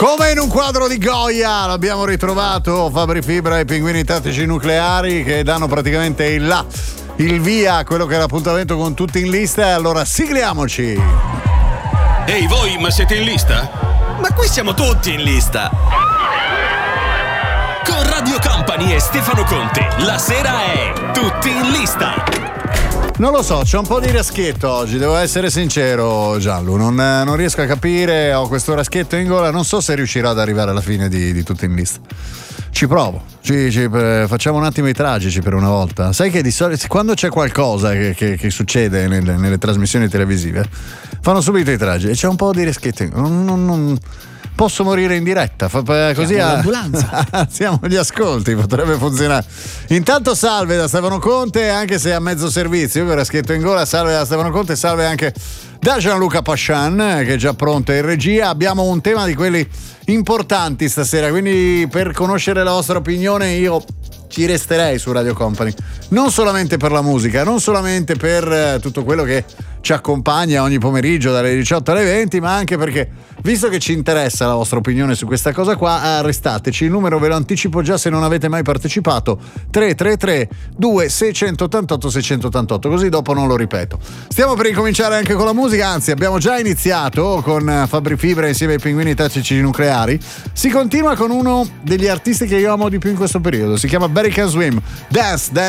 Come in un quadro di Goya l'abbiamo ritrovato Fabri Fibra e i Pinguini Tattici Nucleari, che danno praticamente il via a quello che è l'appuntamento con Tutti in Lista. E allora sigliamoci. Ehi voi, ma siete in lista? Ma qui siamo tutti in lista. Con Radio Company e Stefano Conte, la sera è Tutti in Lista. Non lo so, c'è un po' di raschietto oggi, devo essere sincero, Gianlu, non riesco a capire, ho questo raschietto in gola, non so se riuscirò ad arrivare alla fine di Tutti in Lista. Ci provo, facciamo un attimo i tragici per una volta. Sai che di solito quando c'è qualcosa che succede nelle trasmissioni televisive, fanno subito i tragici e c'è un po' di raschietto in gola. Non posso morire in diretta, così siamo gli ascolti, potrebbe funzionare. Intanto salve da Stefano Conte, anche se a mezzo servizio, per raschetto in gola, salve da Stefano Conte, salve anche da Gianluca Pascian, che è già pronto in regia. Abbiamo un tema di quelli importanti stasera, quindi per conoscere la vostra opinione io ci resterei su Radio Company, non solamente per la musica, non solamente per tutto quello che ci accompagna ogni pomeriggio dalle 18 alle 20, ma anche perché, visto che ci interessa la vostra opinione su questa cosa qua, restateci. Il numero ve lo anticipo già se non avete mai partecipato: 333 2688 688, così dopo non lo ripeto. Stiamo per incominciare anche con la musica, anzi abbiamo già iniziato con Fabri Fibra insieme ai Pinguini Tattici Nucleari. Si continua con uno degli artisti che io amo di più in questo periodo, si chiama Barry Can Swim. Dance